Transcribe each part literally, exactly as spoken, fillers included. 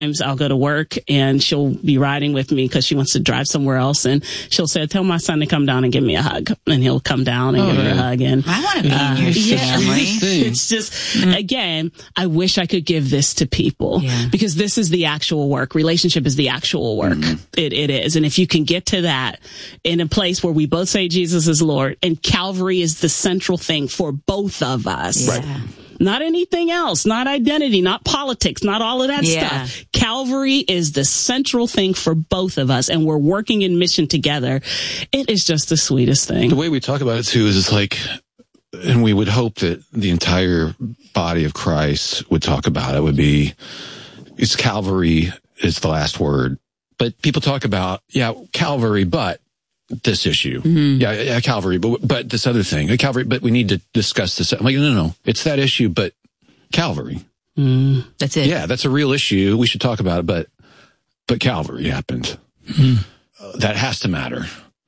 I'll go to work and she'll be riding with me because she wants to drive somewhere else. And she'll say, tell my son to come down and give me a hug. And he'll come down and oh, give yeah. her a hug. And I want to be uh, in your yeah. family. It's just, mm-hmm. again, I wish I could give this to people yeah. because this is the actual work. Relationship is the actual work. Mm-hmm. It, it is. And if you can get to that in a place where we both say Jesus is Lord and Calvary is the central thing for both of us. Yeah. Right. Not anything else, not identity, not politics, not all of that yeah. stuff. Calvary is the central thing for both of us, and we're working in mission together. It is just the sweetest thing. The way we talk about it, too, is it's like, and we would hope that the entire body of Christ would talk about it, would be, it's Calvary is the last word. But people talk about, yeah, Calvary, but this issue. Mm-hmm. Yeah, yeah, Calvary, but but this other thing. Calvary, but we need to discuss this. I'm like, no, no, no. It's that issue, but Calvary. Mm. That's it. Yeah, that's a real issue. We should talk about it, but but Calvary happened. Mm. Uh, that has to matter.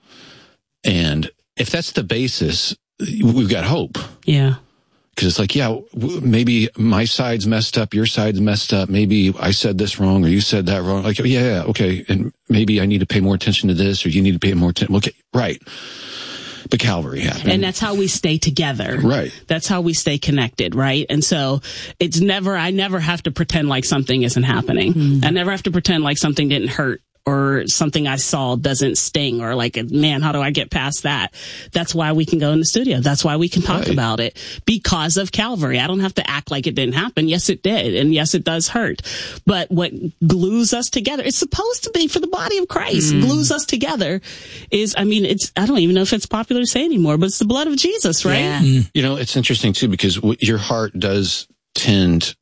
And if that's the basis, we've got hope. Yeah. Because it's like, yeah, maybe my side's messed up, your side's messed up. Maybe I said this wrong or you said that wrong. Like, yeah, yeah, okay. And maybe I need to pay more attention to this or you need to pay more attention. Okay, right. But Calvary happened. And that's how we stay together. Right. That's how we stay connected, right? And so it's never, I never have to pretend like something isn't happening. Mm-hmm. I never have to pretend like something didn't hurt or something I saw doesn't sting or like, man, how do I get past that? That's why we can go in the studio. That's why we can talk right. about it because of Calvary. I don't have to act like it didn't happen. Yes, it did. And yes, it does hurt. But what glues us together, it's supposed to be for the body of Christ, mm. glues us together is, I mean, it's, I don't even know if it's popular to say anymore, but it's the blood of Jesus, right? Yeah. Mm. You know, it's interesting too, because w- your heart does tend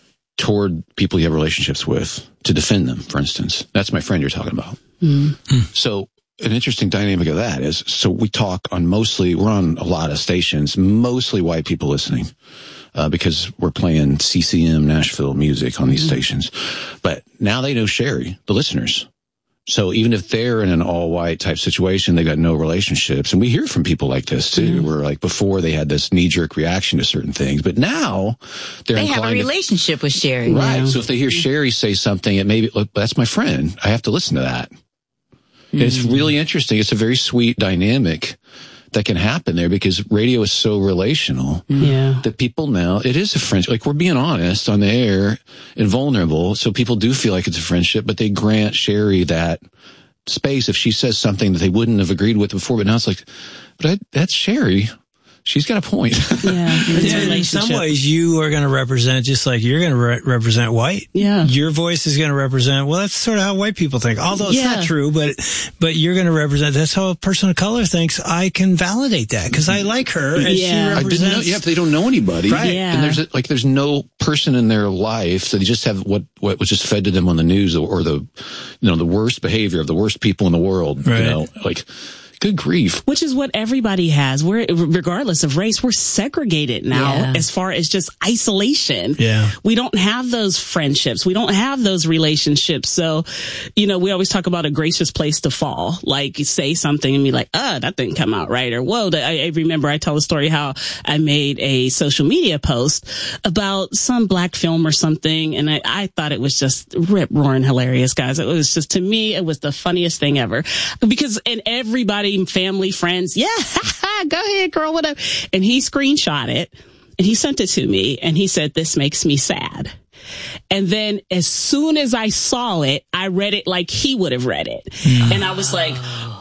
toward people you have relationships with to defend them, for instance. That's my friend you're talking about. Mm-hmm. So an interesting dynamic of that is, so we talk on mostly, we're on a lot of stations, mostly white people listening, uh, because we're playing C C M Nashville music on these mm-hmm. stations. But now they know Sherry, the listeners. So even if they're in an all-white type situation, they've got no relationships. And we hear from people like this, too, mm-hmm. where like before they had this knee-jerk reaction to certain things. But now they're They have a relationship to, with Sherry. Right. Now. So if they hear Sherry say something, it may be, look, that's my friend. I have to listen to that. Mm-hmm. It's really interesting. It's a very sweet dynamic that can happen there because radio is so relational yeah. that people now, it is a friendship. Like we're being honest on the air and vulnerable. So people do feel like it's a friendship, but they grant Sherry that space if she says something that they wouldn't have agreed with before. But now it's like, but I, that's Sherry. She's got a point. Yeah, yeah in some ways, you are going to represent just like you're going to re- represent white. Yeah, your voice is going to represent. Well, that's sort of how white people think. Although it's yeah. not true, but but you're going to represent. That's how a person of color thinks. I can validate that because I like her. And yeah, she represents. I didn't know. Yeah, if they don't know anybody, right? Yeah. And there's a, like there's no person in their life, so they just have what what was just fed to them on the news or, or the you know the worst behavior of the worst people in the world. Right. You know, like. Good grief. Which is what everybody has. We're, regardless of race, we're segregated now yeah. as far as just isolation. Yeah. We don't have those friendships. We don't have those relationships. So, you know, we always talk about a gracious place to fall. Like, say something and be like, oh, that didn't come out right. Or, whoa, I, I remember I tell the story how I made a social media post about some black film or something. And I, I thought it was just rip roaring hilarious, guys. It was just, to me, it was the funniest thing ever. Because, and everybody, family, friends, yeah, go ahead, girl, whatever. And he screenshot it and he sent it to me and he said, this makes me sad. And then as soon as I saw it, I read it like he would have read it. Mm. And I was like,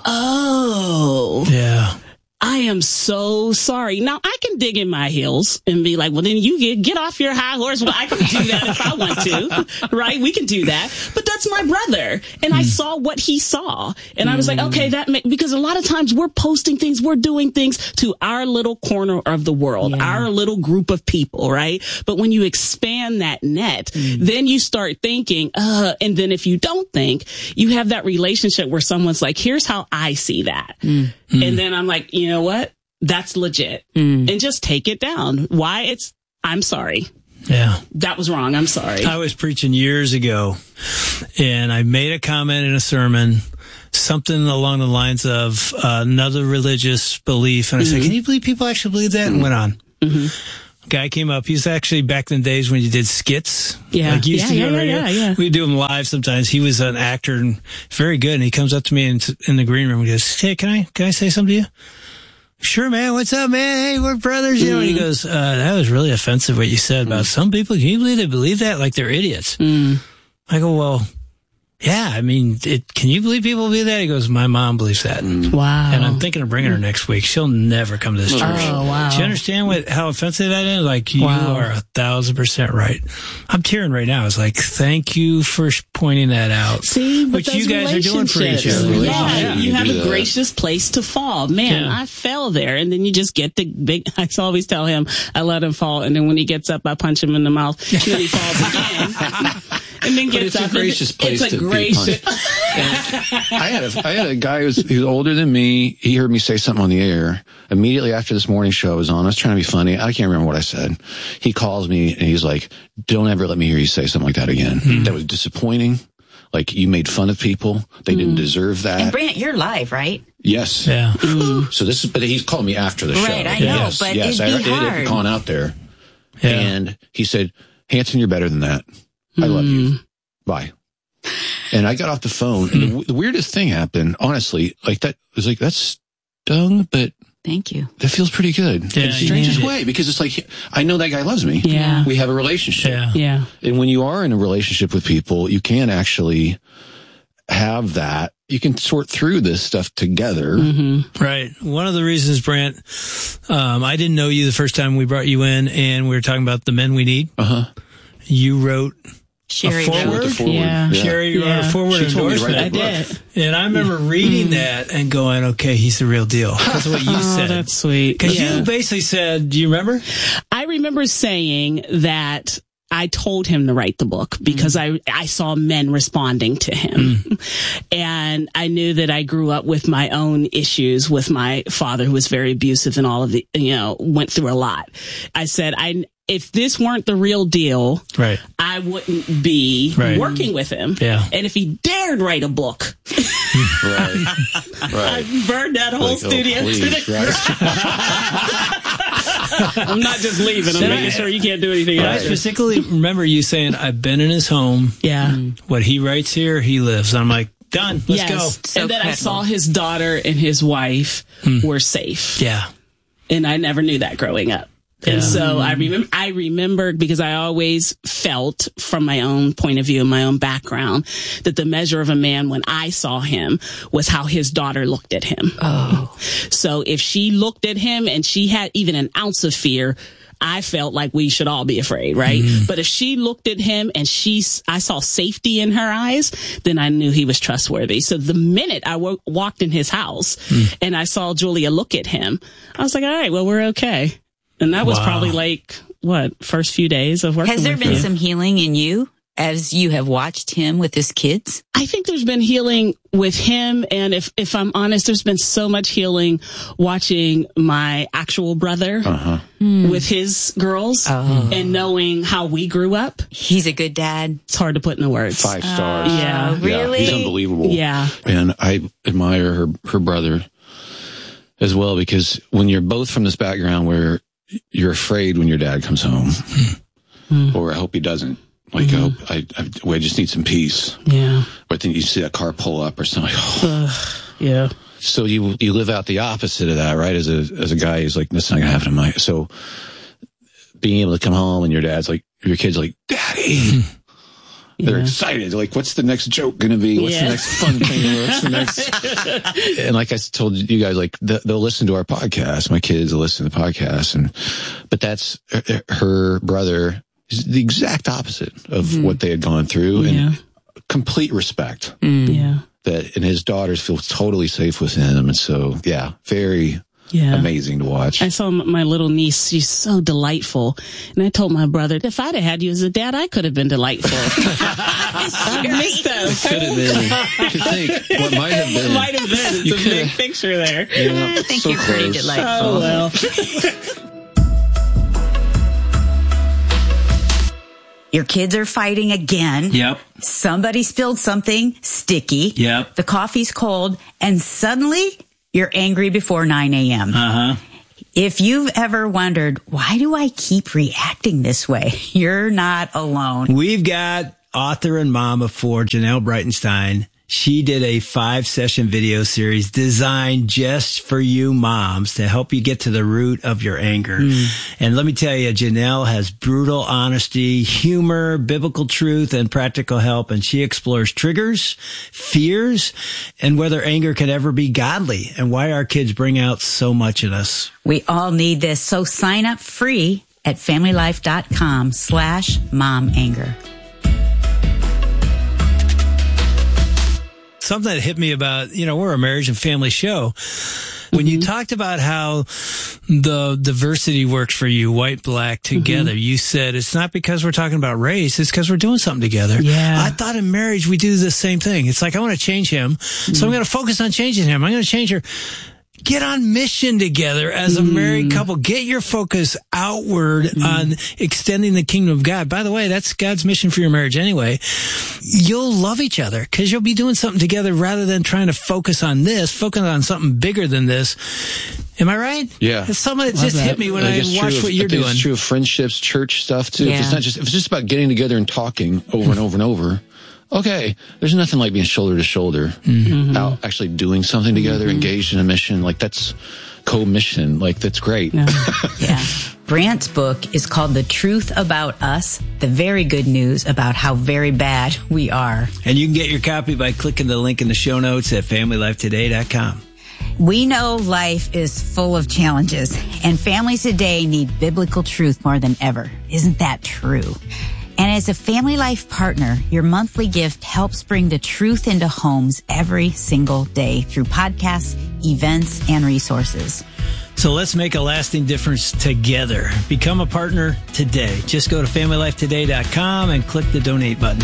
oh. Yeah. I am so sorry. Now, I can dig in my heels and be like, well, then you get, get off your high horse. Well, I can do that if I want to, right? We can do that. But that's my brother. And mm. I saw what he saw. And mm. I was like, okay, that may, because a lot of times we're posting things, we're doing things to our little corner of the world, yeah. our little group of people, right? But when you expand that net, mm. then you start thinking, uh, and then if you don't think, you have that relationship where someone's like, here's how I see that. Mm. Mm. And then I'm like, you know what? That's legit. Mm. And just take it down. Why? It's, I'm sorry. Yeah. That was wrong. I'm sorry. I was preaching years ago and I made a comment in a sermon, something along the lines of uh, another religious belief. And I mm-hmm. said, can you believe people actually believe that? And went on. Mm-hmm. guy came up. He's actually back in the days when you did skits. Yeah. Like you used Yeah, to do yeah, on radio. yeah, yeah. We do them live sometimes. He was an actor and very good. And he comes up to me in, in the green room and goes, "Hey, can I, can I say something to you?" "Sure, man. What's up, man? Hey, we're brothers." You know, and he goes, uh, "That was really offensive what you said about some people. Can you believe they believe that? Like they're idiots." Mm. I go, "Well, yeah, I mean, it, can you believe people believe that?" He goes, "My mom believes that." Wow. And I'm thinking of bringing her next week. She'll never come to this church. Oh, wow. Do you understand what how offensive that is? Like, you Wow. are a thousand percent right. I'm tearing right now. It's like, thank you for sh- pointing that out. See, but Which those you guys are doing for each relationships. other. Yeah, Yeah, you you have do a that. gracious place to fall. Man, Yeah. I fell there, and then you just get the big. I always tell him I let him fall, and then when he gets up, I punch him in the mouth. Then he falls again, and then But gets it's a up. gracious and place it's a to be gracious. I had a I had a guy who was, he was older than me. He heard me say something on the air immediately after this morning show was on. I was trying to be funny. I can't remember what I said. He calls me and he's like, "Don't ever let me hear you say something like that again. Hmm. That was disappointing. Like you made fun of people. They didn't deserve that." And Brant, you're live, right? Yes. Yeah. So this is, but he's called me after the show. Right, I know, yes, but yes, it'd I, be it had hard. gone out there, Yeah. and he said, "Hanson, you're better than that. I love you. Bye." And I got off the phone, and the, the weirdest thing happened. Honestly, like that was like that stung, but Thank you. that feels pretty good Yeah, in the strangest yeah. way because it's like I know that guy loves me. Yeah. We have a relationship. Yeah. Yeah. And when you are in a relationship with people, you can actually have that. You can sort through this stuff together. Mm-hmm. Right. One of the reasons, Brant, um, I didn't know you the first time we brought you in and we were talking about the men we need. Uh huh. You wrote Sherry a forward. wrote. The forward. Yeah. Sherry, you wrote Yeah. a forward She told me to endorsement. write I the book. did. And I remember reading that and going, okay, he's the real deal. That's what you Oh, said. that's sweet. Because Yeah. you basically said, do you remember? I remember saying that I told him to write the book because I, I saw men responding to him. And I knew that I grew up with my own issues with my father who was very abusive and all of the, you know, went through a lot. I said, I, if this weren't the real deal, Right. I wouldn't be Right. working with him. Yeah. And if he dared write a book, Right. Right. I'd burn that whole Like, oh, studio to please, the right? I'm not just leaving. I'm making sure you can't do anything But I else. specifically remember you saying, I've been in his home. Yeah. What he writes here, he lives. I'm like, done. Let's yes. go. So and then I credible. saw his daughter and his wife were safe. Yeah. And I never knew that growing up. And Yeah. so I remember, I remembered because I always felt from my own point of view, my own background, that the measure of a man when I saw him was how his daughter looked at him. Oh. So if she looked at him and she had even an ounce of fear, I felt like we should all be afraid, right? But if she looked at him and she, I saw safety in her eyes, then I knew he was trustworthy. So the minute I wo- walked in his house and I saw Julia look at him, I was like, all right, well, we're okay. And that was Wow. probably like, what, first few days of working Has there with been him. some healing in you as you have watched him with his kids? I think there's been healing with him. And if, if I'm honest, there's been so much healing watching my actual brother Uh-huh. with his girls Oh. and knowing how we grew up. He's a good dad. It's hard to put into words. Five stars. Yeah. Really? He's unbelievable. Yeah. And I admire her, her brother as well, because when you're both from this background where you're afraid when your dad comes home, or I hope he doesn't, like, Mm-hmm. I, hope, I, I, well, I just need some peace. Yeah. But then you see that car pull up or something. Oh. Yeah. So you, you live out the opposite of that, right? As a, as a guy who's like, that's not gonna happen to my, so being able to come home and your dad's like, your kid's like, Daddy. They're Yeah. excited. Like, what's the next joke going to be? What's Yeah. the next fun thing? What's the next? And like I told you guys, like th- they'll listen to our podcast. My kids will listen to the podcast, and but that's her, her brother is the exact opposite of what they had gone through, Yeah. and complete respect Yeah. that, and his daughters feel totally safe with him, and so yeah, very Yeah. amazing to watch. I saw m- my little niece. She's so delightful. And I told my brother, if I'd have had you as a dad, I could have been delightful. I missed that. Could have been. To think what might have been. Might have been. It's You a could big have- picture there. Yeah, I think so you're pretty close. delightful. Oh, well. Your kids are fighting again. Yep. Somebody spilled something sticky. Yep. The coffee's cold, and suddenly you're angry before nine a.m. Uh huh. If you've ever wondered, why do I keep reacting this way? You're not alone. We've got author and mom of four, Janelle Breitenstein. She did a five-session video series designed just for you moms to help you get to the root of your anger. Mm. And let me tell you, Janelle has brutal honesty, humor, biblical truth, and practical help. And she explores triggers, fears, and whether anger can ever be godly and why our kids bring out so much in us. We all need this. So sign up free at familylife.com slash mom anger. Something that hit me about, you know, we're a marriage and family show. When mm-hmm. you talked about how the diversity works for you, white, black, together, mm-hmm. you said it's not because we're talking about race, it's because we're doing something together. Yeah. I thought in marriage we do the same thing. It's like, I want to change him, mm-hmm. so I'm going to focus on changing him. I'm going to change her. Get on mission together as a married couple. Get your focus outward mm. on extending the kingdom of God. By the way, that's God's mission for your marriage anyway. You'll love each other because you'll be doing something together rather than trying to focus on this, focus on something bigger than this. Am I right? Yeah. It's something that just hit me when I, I watched of, what you're I think doing. It's true of friendships, church stuff too. Yeah. If it's not just, if it's just about getting together and talking over and over and over. Okay, there's nothing like being shoulder to shoulder, mm-hmm. out actually doing something together, mm-hmm. engaged in a mission. Like that's co-mission. Like that's great. Yeah. yeah. Brant's book is called The Truth About Us, the very good news about how very bad we are. And you can get your copy by clicking the link in the show notes at family life today dot com. We know life is full of challenges, and families today need biblical truth more than ever. Isn't that true? And as a Family Life partner, your monthly gift helps bring the truth into homes every single day through podcasts, events, and resources. So let's make a lasting difference together. Become a partner today. Just go to family life today dot com and click the donate button.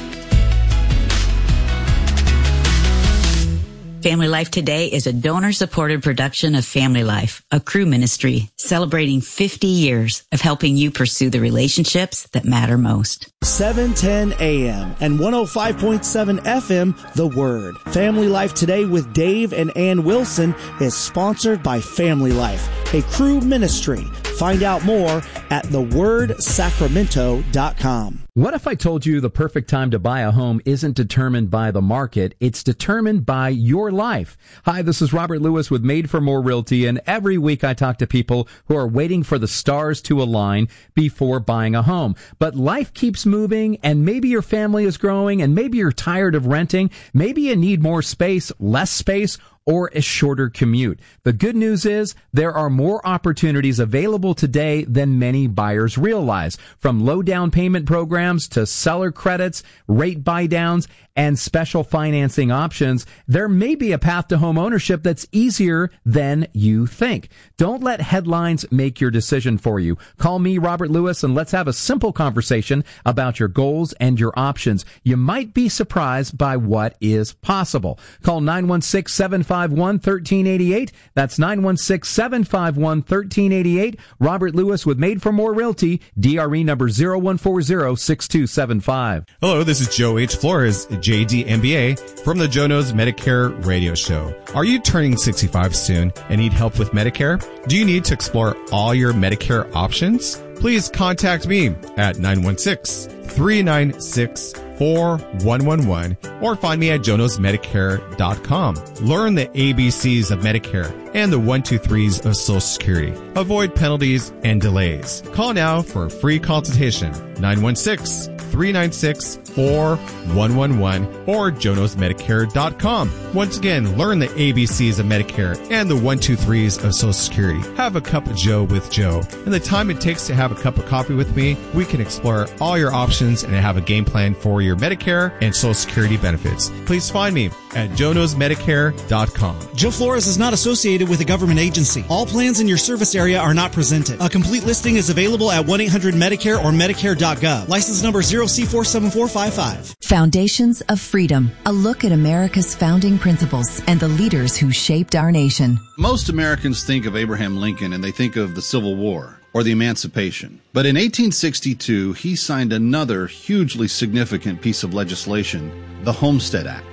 Family Life Today is a donor-supported production of Family Life, a crew ministry celebrating fifty years of helping you pursue the relationships that matter most. seven ten a.m. and one oh five point seven F M, The Word. Family Life Today with Dave and Ann Wilson is sponsored by Family Life, a crew ministry. Find out more at the word sacramento dot com. What if I told you the perfect time to buy a home isn't determined by the market, it's determined by your life? Hi, this is Robert Lewis with Made for More Realty, and every week I talk to people who are waiting for the stars to align before buying a home. But life keeps moving, and maybe your family is growing, and maybe you're tired of renting, maybe you need more space, less space, or a shorter commute. The good news is there are more opportunities available today than many buyers realize. From low down payment programs to seller credits, rate buy downs, and special financing options, there may be a path to home ownership that's easier than you think. Don't let headlines make your decision for you. Call me, Robert Lewis, and let's have a simple conversation about your goals and your options. You might be surprised by what is possible. Call nine one six, seven five one, one three eight eight. That's nine one six, seven five one, one three eight eight. Robert Lewis with Made for More Realty, D R E number zero one four zero, six two seven five. Hello, this is Joe H. Flores, J D M B A, from the Joe Knows Medicare radio show. Are you turning sixty-five soon and need help with Medicare? Do you need to explore all your Medicare options? Please contact me at nine one six, three nine six, four one one one or find me at joe knows medicare dot com. Learn the A B Cs of Medicare and the one two threes of Social Security. Avoid penalties and delays. Call now for a free consultation. nine one six, three nine six, four one one one or joe knows medicare dot com. Once again, learn the A B Cs of Medicare and the one two threes of Social Security. Have a cup of Joe with Joe. In the time it takes to have a cup of coffee with me, we can explore all your options and have a game plan for your Medicare and Social Security benefits. Please find me at joe knows medicare dot com. Joe Flores is not associated with a government agency. All plans in your service area are not presented. A complete listing is available at one eight hundred Medicare or medicare dot gov. License number zero C four seven four five five. Foundations of Freedom, a look at America's founding principles and the leaders who shaped our nation. Most Americans think of Abraham Lincoln and they think of the Civil War or the Emancipation. But in eighteen sixty-two, he signed another hugely significant piece of legislation, the Homestead Act.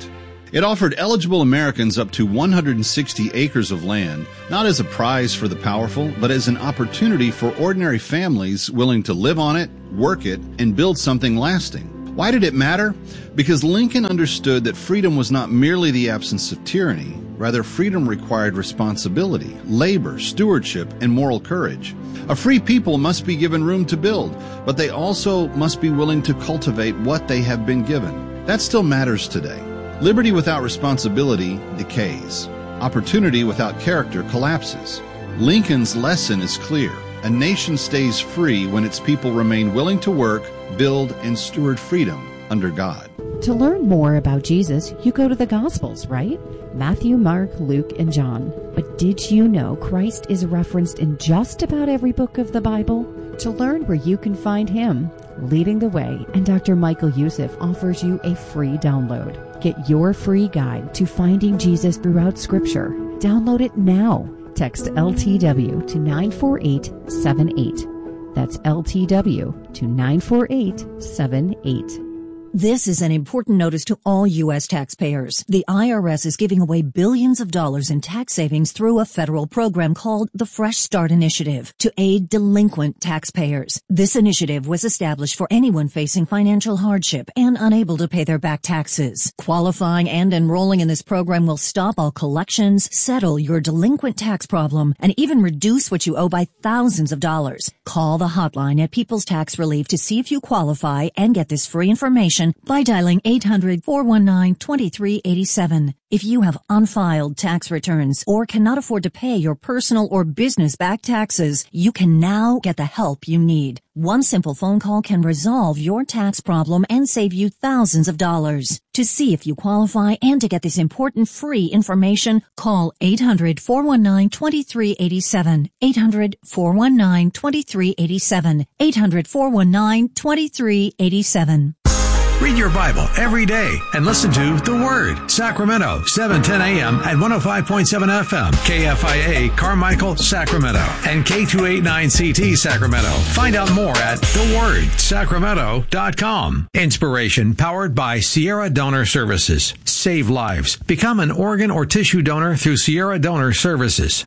It offered eligible Americans up to one hundred sixty acres of land, not as a prize for the powerful, but as an opportunity for ordinary families willing to live on it, work it, and build something lasting. Why did it matter? Because Lincoln understood that freedom was not merely the absence of tyranny. Rather, freedom required responsibility, labor, stewardship, and moral courage. A free people must be given room to build, but they also must be willing to cultivate what they have been given. That still matters today. Liberty without responsibility decays. Opportunity without character collapses. Lincoln's lesson is clear. A nation stays free when its people remain willing to work, build, and steward freedom under God. To learn more about Jesus, you go to the Gospels, right? Matthew, Mark, Luke, and John. But did you know Christ is referenced in just about every book of the Bible? To learn where you can find Him, Leading the Way, and Doctor Michael Youssef offers you a free download. Get your free guide to finding Jesus throughout Scripture. Download it now. Text L T W to nine four eight seven eight. That's L T W to nine four eight seven eight. This is an important notice to all U S taxpayers. The I R S is giving away billions of dollars in tax savings through a federal program called the Fresh Start Initiative to aid delinquent taxpayers. This initiative was established for anyone facing financial hardship and unable to pay their back taxes. Qualifying and enrolling in this program will stop all collections, settle your delinquent tax problem, and even reduce what you owe by thousands of dollars. Call the hotline at People's Tax Relief to see if you qualify and get this free information by dialing eight hundred, four one nine, two three eight seven. If you have unfiled tax returns or cannot afford to pay your personal or business back taxes, you can now get the help you need. One simple phone call can resolve your tax problem and save you thousands of dollars. To see if you qualify and to get this important free information, call eight hundred, four one nine, two three eight seven. eight hundred, four one nine, two three eight seven. eight hundred, four one nine, two three eight seven. Read your Bible every day and listen to The Word. Sacramento, seven ten a.m. at one oh five point seven F M. K F I A, Carmichael, Sacramento. And K two eighty-nine C T, Sacramento. Find out more at the word sacramento dot com. Inspiration powered by Sierra Donor Services. Save lives. Become an organ or tissue donor through Sierra Donor Services.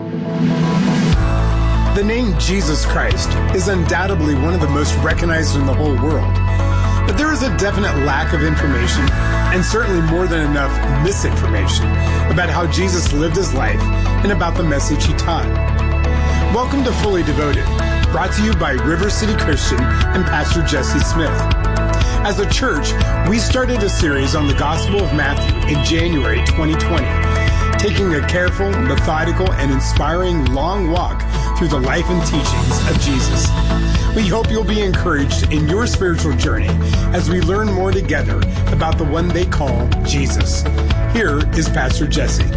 The name Jesus Christ is undoubtedly one of the most recognized in the whole world. But there is a definite lack of information, and certainly more than enough misinformation, about how Jesus lived his life and about the message he taught. Welcome to Fully Devoted, brought to you by River City Christian and Pastor Jesse Smith. As a church, we started a series on the Gospel of Matthew in January twenty twenty, taking a careful, methodical, and inspiring long walk through the life and teachings of Jesus. We hope you'll be encouraged in your spiritual journey as we learn more together about the one they call Jesus. Here is Pastor Jesse.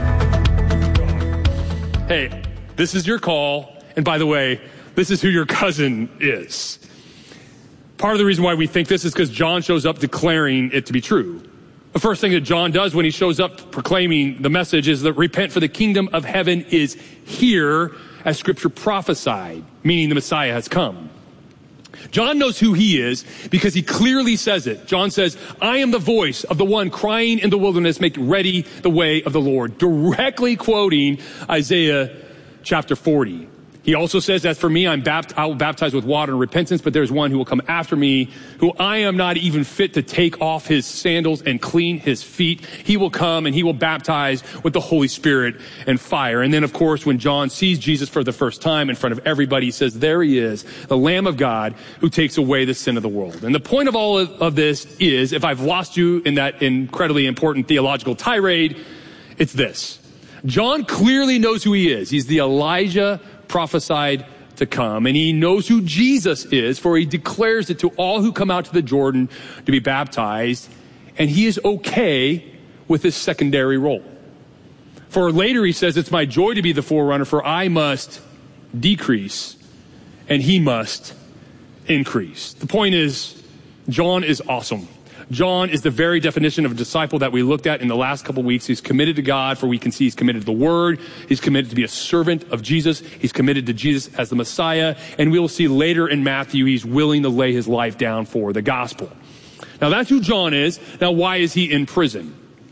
Hey, this is your call. And by the way, this is who your cousin is. Part of the reason why we think this is because John shows up declaring it to be true. The first thing that John does when he shows up proclaiming the message is that repent, for the kingdom of heaven is here, as Scripture prophesied, meaning the Messiah has come. John knows who he is because he clearly says it. John says, I am the voice of the one crying in the wilderness, make ready the way of the Lord, directly quoting Isaiah chapter forty. He also says that for me, I'm bapt- I will baptize with water and repentance, but there's one who will come after me, who I am not even fit to take off his sandals and clean his feet. He will come and he will baptize with the Holy Spirit and fire. And then, of course, when John sees Jesus for the first time in front of everybody, he says, there he is, the Lamb of God who takes away the sin of the world. And the point of all of, of this is, if I've lost you in that incredibly important theological tirade, it's this. John clearly knows who he is. He's the Elijah prophesied to come, and he knows who Jesus is, for he declares it to all who come out to the Jordan to be baptized, and he is okay with his secondary role. For later he says, it's my joy to be the forerunner, for I must decrease and he must increase. The point is, John is awesome. John is the very definition of a disciple that we looked at in the last couple of weeks. He's committed to God, for we can see he's committed to the Word. He's committed to be a servant of Jesus. He's committed to Jesus as the Messiah. And we'll see later in Matthew, he's willing to lay his life down for the gospel. Now that's who John is. Now why is he in prison?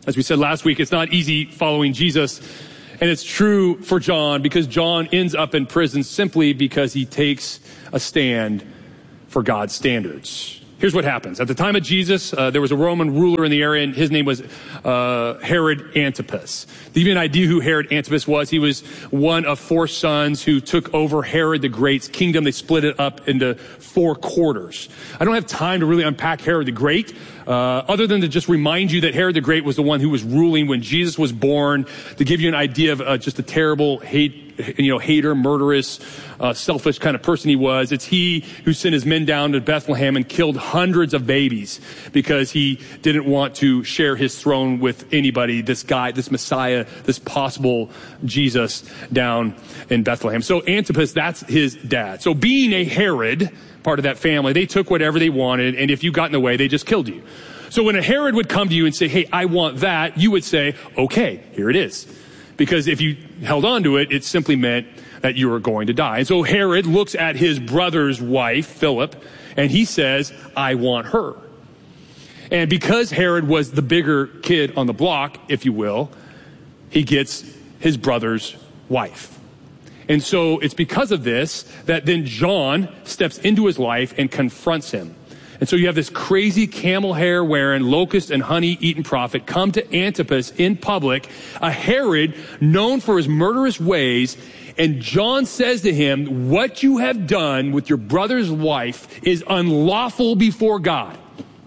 As we said last week, it's not easy following Jesus. And it's true for John because John ends up in prison simply because he takes a stand for God's standards. Here's what happens. At the time of Jesus, uh, there was a Roman ruler in the area, and his name was uh, Herod Antipas. To give you an idea who Herod Antipas was, he was one of four sons who took over Herod the Great's kingdom. They split it up into four quarters. I don't have time to really unpack Herod the Great, uh, other than to just remind you that Herod the Great was the one who was ruling when Jesus was born, to give you an idea of uh, just a terrible hate you know, hater, murderous, uh, selfish kind of person he was. It's he who sent his men down to Bethlehem and killed hundreds of babies because he didn't want to share his throne with anybody, this guy, this Messiah, this possible Jesus down in Bethlehem. So Antipas, that's his dad. So being a Herod, part of that family, they took whatever they wanted, and if you got in the way, they just killed you. So when a Herod would come to you and say, hey, I want that, you would say, okay, here it is. Because if you held on to it, it simply meant that you were going to die. And so Herod looks at his brother's wife, Philip, and he says, I want her. And because Herod was the bigger kid on the block, if you will, he gets his brother's wife. And so it's because of this that then John steps into his life and confronts him. And so you have this crazy camel hair wearing, locust and honey eating prophet come to Antipas in public, a Herod known for his murderous ways. And John says to him, what you have done with your brother's wife is unlawful before God.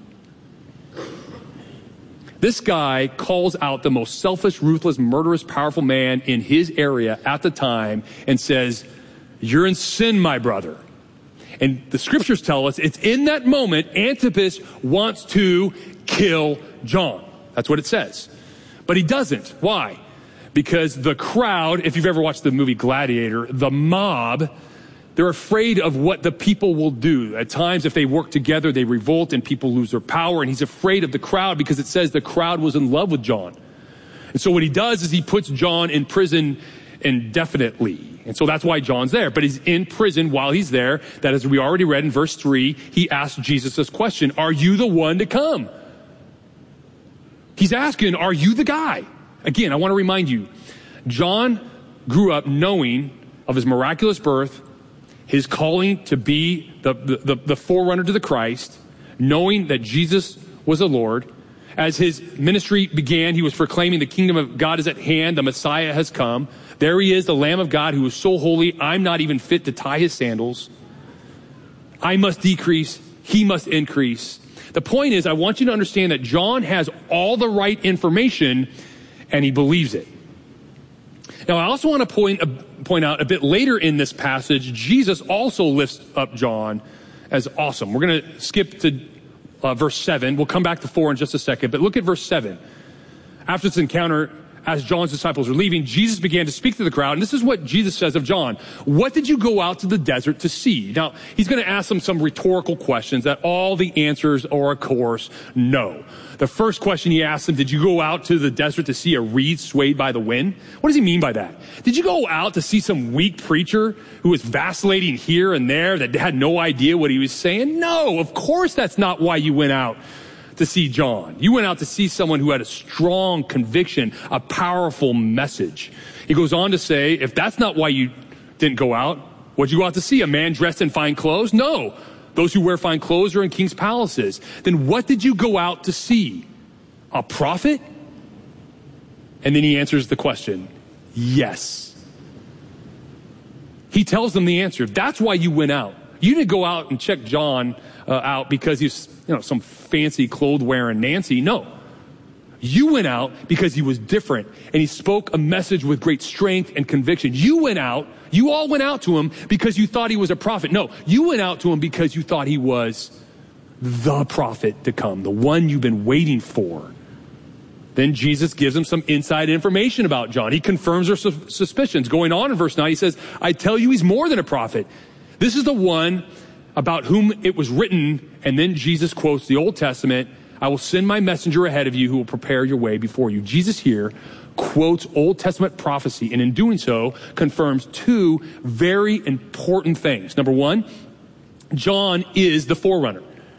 This guy calls out the most selfish, ruthless, murderous, powerful man in his area at the time and says, you're in sin, my brother. And the scriptures tell us it's in that moment Antipas wants to kill John. That's what it says. But he doesn't. Why? Because the crowd, if you've ever watched the movie Gladiator, the mob, they're afraid of what the people will do. At times, if they work together, they revolt and people lose their power. And he's afraid of the crowd because it says the crowd was in love with John. And so what he does is he puts John in prison indefinitely. And so that's why John's there. But he's in prison while he's there. That, as we already read in verse three, he asked Jesus this question, are you the one to come? He's asking, are you the guy? Again, I want to remind you, John grew up knowing of his miraculous birth, his calling to be the, the, the forerunner to the Christ, knowing that Jesus was the Lord. As his ministry began, he was proclaiming the kingdom of God is at hand, the Messiah has come. There he is, the Lamb of God who is so holy, I'm not even fit to tie his sandals. I must decrease, he must increase. The point is, I want you to understand that John has all the right information and he believes it. Now, I also want to point, uh, point out a bit later in this passage, Jesus also lifts up John as awesome. We're going to skip to uh, verse seven. We'll come back to four in just a second, but look at verse seven. After this encounter, as John's disciples are leaving, Jesus began to speak to the crowd. And this is what Jesus says of John. What did you go out to the desert to see? Now, he's going to ask them some rhetorical questions that all the answers are, of course, no. The first question he asks them, did you go out to the desert to see a reed swayed by the wind? What does he mean by that? Did you go out to see some weak preacher who was vacillating here and there that had no idea what he was saying? No, of course that's not why you went out to see John. You went out to see someone who had a strong conviction, a powerful message. He goes on to say, if that's not why you didn't go out, what'd you go out to see? A man dressed in fine clothes? No. Those who wear fine clothes are in king's palaces. Then what did you go out to see? A prophet? And then he answers the question, yes. He tells them the answer. That's why you went out. You didn't go out and check John uh, out because he's, you know, some fancy clothes wearing Nancy. No. You went out because he was different and he spoke a message with great strength and conviction. You went out, you all went out to him because you thought he was a prophet. No, you went out to him because you thought he was the prophet to come, the one you've been waiting for. Then Jesus gives them some inside information about John. He confirms their su- suspicions. Going on in verse nine, he says, I tell you, he's more than a prophet. This is the one about whom it was written. And then Jesus quotes the Old Testament. I will send my messenger ahead of you who will prepare your way before you. Jesus here quotes Old Testament prophecy, and in doing so confirms two very important things. Number one, John is the forerunner.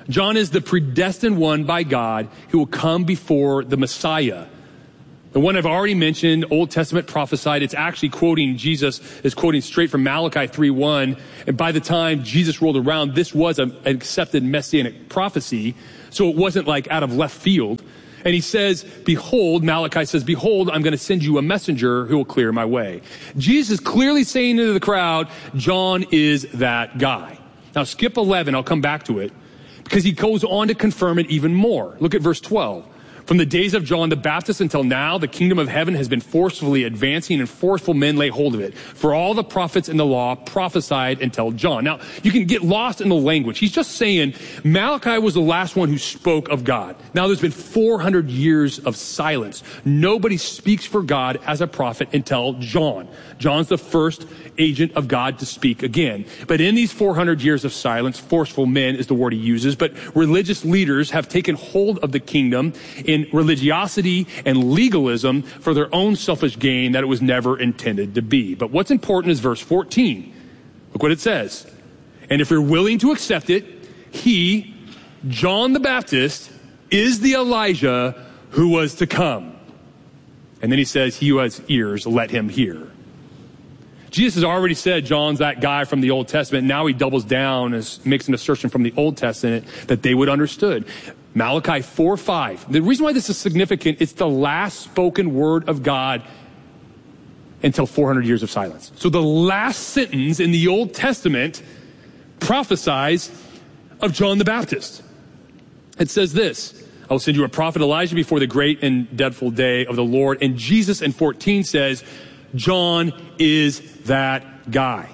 John is the predestined one by God who will come before the Messiah. The one I've already mentioned, Old Testament prophesied. It's actually quoting, Jesus is quoting straight from Malachi three one. And by the time Jesus rolled around, this was an accepted messianic prophecy. So it wasn't like out of left field. And he says, behold, Malachi says, behold, I'm going to send you a messenger who will clear my way. Jesus is clearly saying to the crowd, John is that guy. Now skip eleven, I'll come back to it, because he goes on to confirm it even more. Look at verse twelve. From the days of John the Baptist until now, the kingdom of heaven has been forcefully advancing and forceful men lay hold of it. For all the prophets in the law prophesied until John. Now, you can get lost in the language. He's just saying Malachi was the last one who spoke of God. Now, there's been four hundred years of silence. Nobody speaks for God as a prophet until John. John's the first agent of God to speak again. But in these four hundred years of silence, forceful men is the word he uses, but religious leaders have taken hold of the kingdom in religiosity and legalism for their own selfish gain that it was never intended to be. But what's important is verse fourteen. Look what it says. And if you're willing to accept it, he, John the Baptist, is the Elijah who was to come. And then he says, he who has ears, let him hear. Jesus has already said John's that guy from the Old Testament. Now he doubles down and makes an assertion from the Old Testament that they would understood. Malachi four five. The reason why this is significant, it's the last spoken word of God until four hundred years of silence. So the last sentence in the Old Testament prophesies of John the Baptist. It says this, I will send you a prophet Elijah before the great and dreadful day of the Lord. And Jesus in fourteen says, John is that guy.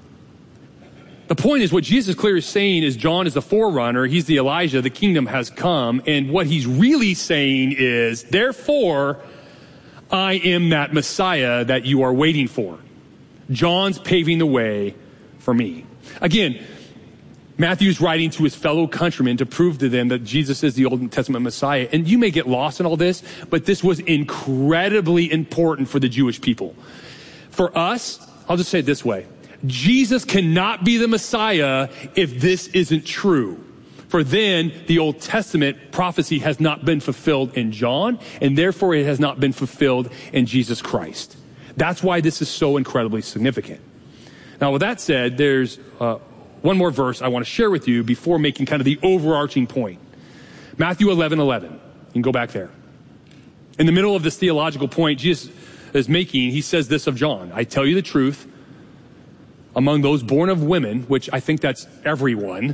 The point is what Jesus clearly is saying is John is the forerunner. He's the Elijah. The kingdom has come. And what he's really saying is, therefore, I am that Messiah that you are waiting for. John's paving the way for me. Again, Matthew's writing to his fellow countrymen to prove to them that Jesus is the Old Testament Messiah. And you may get lost in all this, but this was incredibly important for the Jewish people. For us, I'll just say it this way. Jesus cannot be the Messiah if this isn't true. For then the Old Testament prophecy has not been fulfilled in John, and therefore it has not been fulfilled in Jesus Christ. That's why this is so incredibly significant. Now, with that said, there's uh, one more verse I want to share with you before making kind of the overarching point. Matthew eleven eleven. You can go back there. In the middle of this theological point Jesus is making, he says this of John. I tell you the truth, among those born of women, which I think that's everyone,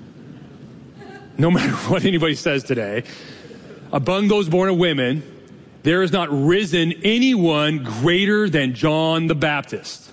no matter what anybody says today, among those born of women, there has not risen anyone greater than John the Baptist.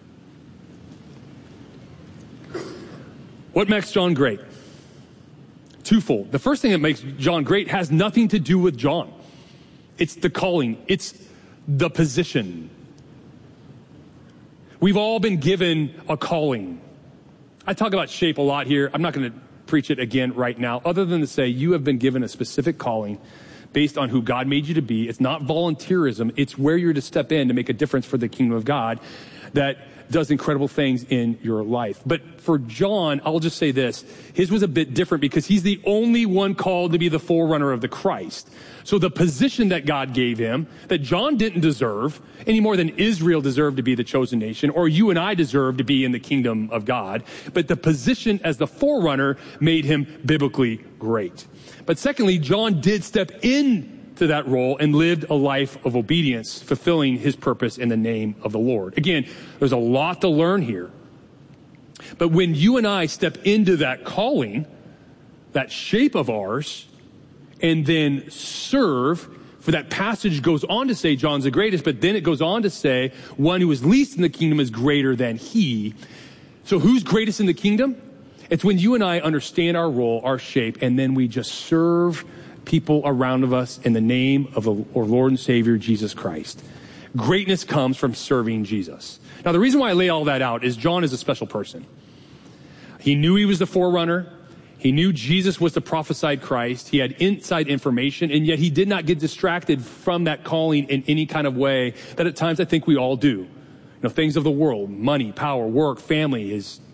What makes John great? Twofold. The first thing that makes John great has nothing to do with John. It's the calling. It's the position. We've all been given a calling. I talk about shape a lot here. I'm not going to preach it again right now, other than to say you have been given a specific calling based on who God made you to be. It's not volunteerism. It's where you're to step in to make a difference for the kingdom of God that does incredible things in your life. But for John, I'll just say this. His was a bit different because he's the only one called to be the forerunner of the Christ. So the position that God gave him, that John didn't deserve any more than Israel deserved to be the chosen nation, or you and I deserve to be in the kingdom of God. But the position as the forerunner made him biblically great. But secondly, John did step in to that role and lived a life of obedience, fulfilling his purpose in the name of the Lord. Again, there's a lot to learn here. But when you and I step into that calling, that shape of ours, and then serve, for that passage goes on to say John's the greatest, but then it goes on to say one who is least in the kingdom is greater than he. So who's greatest in the kingdom? It's when you and I understand our role, our shape, and then we just serve people around of us in the name of our Lord and Savior, Jesus Christ. Greatness comes from serving Jesus. Now, the reason why I lay all that out is John is a special person. He knew he was the forerunner. He knew Jesus was the prophesied Christ. He had inside information, and yet he did not get distracted from that calling in any kind of way that at times I think we all do. You know, things of the world, money, power, work, family, his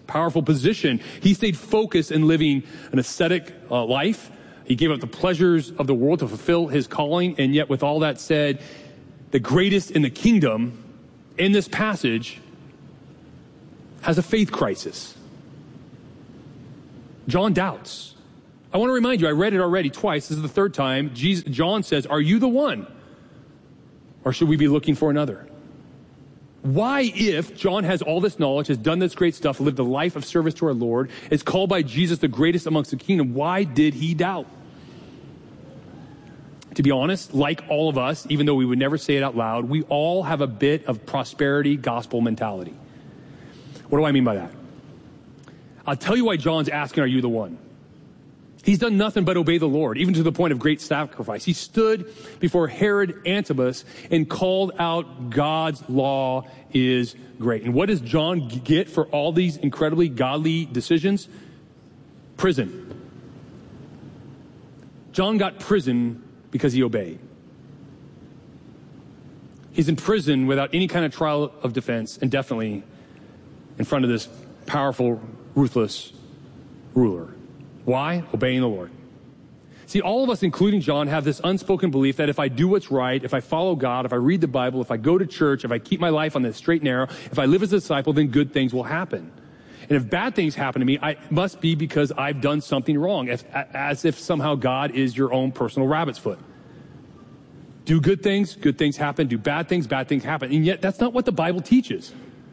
powerful position. He stayed focused in living an ascetic uh, life. He gave up the pleasures of the world to fulfill his calling. And yet with all that said, the greatest in the kingdom in this passage has a faith crisis. John doubts. I want to remind you, I read it already twice. This is the third time. Jesus, John says, are you the one? Or should we be looking for another? Why, if John has all this knowledge, has done this great stuff, lived a life of service to our Lord, is called by Jesus the greatest amongst the kingdom, why did he doubt? To be honest, like all of us, even though we would never say it out loud, we all have a bit of prosperity gospel mentality. What do I mean by that? I'll tell you why John's asking, are you the one? He's done nothing but obey the Lord, even to the point of great sacrifice. He stood before Herod Antipas and called out God's law is great. And what does John get for all these incredibly godly decisions? Prison. John got prison because he obeyed. He's in prison without any kind of trial of defense, and definitely in front of this powerful, ruthless ruler. Why? Obeying the Lord. See, all of us, including John, have this unspoken belief that if I do what's right, if I follow God, if I read the Bible, if I go to church, if I keep my life on the straight and narrow, if I live as a disciple, then good things will happen. And if bad things happen to me, I it must be because I've done something wrong, as, as if somehow God is your own personal rabbit's foot. Do good things, good things happen. Do bad things, bad things happen. And yet, that's not what the Bible teaches.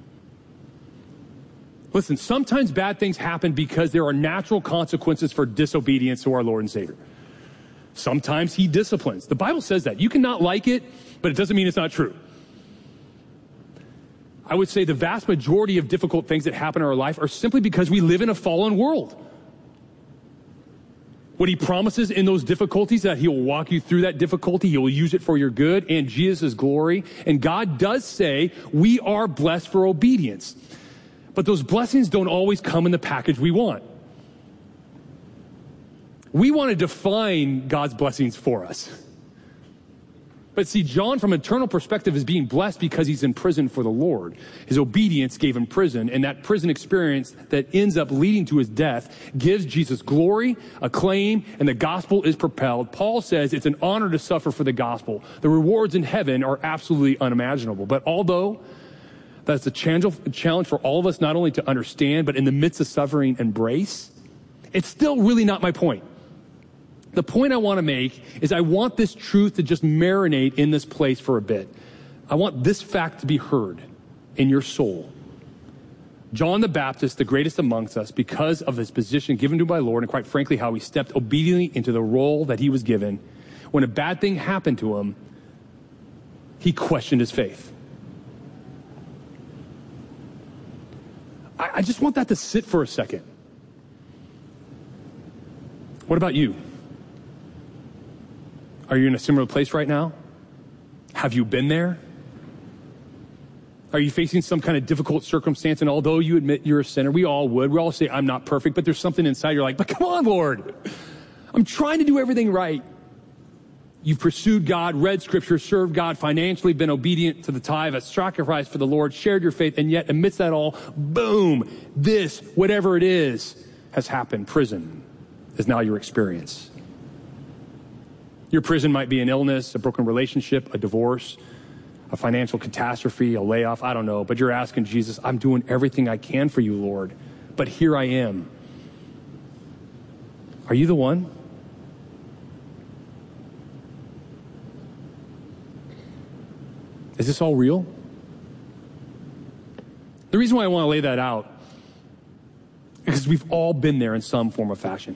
Listen, sometimes bad things happen because there are natural consequences for disobedience to our Lord and Savior. Sometimes he disciplines. The Bible says that. You cannot like it, but it doesn't mean it's not true. I would say the vast majority of difficult things that happen in our life are simply because we live in a fallen world. What he promises in those difficulties, that he will walk you through that difficulty, he will use it for your good and Jesus' glory. And God does say we are blessed for obedience. But those blessings don't always come in the package we want. We want to define God's blessings for us. But see, John, from an eternal perspective, is being blessed because he's in prison for the Lord. His obedience gave him prison, and that prison experience that ends up leading to his death gives Jesus glory, acclaim, and the gospel is propelled. Paul says it's an honor to suffer for the gospel. The rewards in heaven are absolutely unimaginable. But although that's a challenge for all of us not only to understand, but in the midst of suffering, embrace, it's still really not my point. The point I want to make is I want this truth to just marinate in this place for a bit. I want this fact to be heard in your soul. John the Baptist, the greatest amongst us, because of his position given to him by the Lord, and quite frankly, how he stepped obediently into the role that he was given, when a bad thing happened to him, he questioned his faith. I, I just want that to sit for a second. What about you? Are you in a similar place right now? Have you been there? Are you facing some kind of difficult circumstance? And although you admit you're a sinner, we all would. We all say, I'm not perfect, but there's something inside. You're like, but come on, Lord. I'm trying to do everything right. You've pursued God, read scripture, served God, financially been obedient to the tithe, a sacrifice for the Lord, shared your faith, and yet amidst that all, boom, this, whatever it is, has happened. Prison is now your experience. Your prison might be an illness, a broken relationship, a divorce, a financial catastrophe, a layoff, I don't know. But you're asking Jesus, I'm doing everything I can for you, Lord. But here I am. Are you the one? Is this all real? The reason why I want to lay that out is because we've all been there in some form or fashion.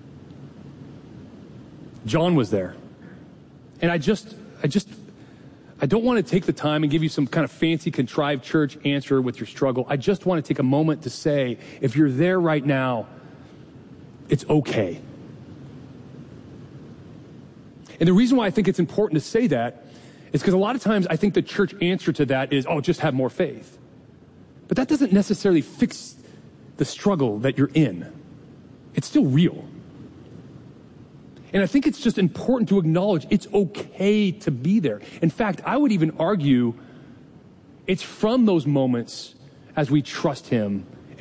John was there. And I just, I just, I don't want to take the time and give you some kind of fancy, contrived church answer with your struggle. I just want to take a moment to say, if you're there right now, it's okay. And the reason why I think it's important to say that is because a lot of times I think the church answer to that is, oh, just have more faith. But that doesn't necessarily fix the struggle that you're in. It's still real. And I think it's just important to acknowledge it's okay to be there. In fact, I would even argue it's from those moments as we trust him